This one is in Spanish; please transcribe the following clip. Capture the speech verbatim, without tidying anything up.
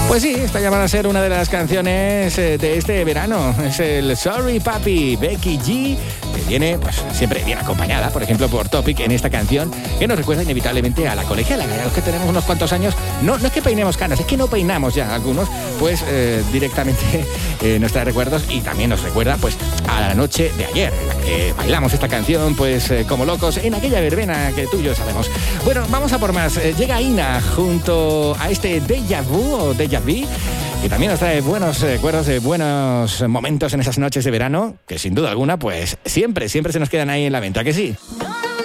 Pues sí, esta ya va a ser una de las canciones de este verano. Es el Sorry Papi, Becky G, que viene, pues siempre bien acompañada, por ejemplo, por Topic en esta canción, que nos recuerda inevitablemente a la colegiala, a los que tenemos unos cuantos años. No, no es que peinemos canas, es que no peinamos ya algunos, pues eh, directamente eh, nos trae recuerdos y también nos recuerda, pues, a la noche de ayer, en la que bailamos esta canción, pues, eh, como locos, en aquella verbena que tú y yo sabemos. Bueno, vamos a por más. Eh, llega Ina junto a este Déjà Vu o Déjà Vu, y también nos trae buenos recuerdos de buenos momentos en esas noches de verano, que sin duda alguna, pues siempre, siempre se nos quedan ahí en la mente, ¿a que sí?